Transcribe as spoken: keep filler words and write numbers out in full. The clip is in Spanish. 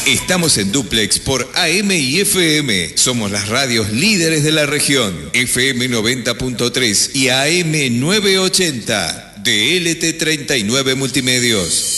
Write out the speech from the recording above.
Estamos en dúplex por A M y F M. Somos las radios líderes de la región. F M noventa punto tres y A M novecientos ochenta. D L T treinta y nueve Multimedios.